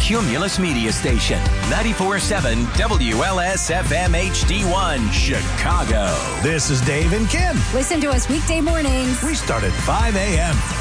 Cumulus Media Station. 94.7 WLS-FM HD1, Chicago. This is Dave and Ken. Listen to us weekday mornings. We start at 5 a.m.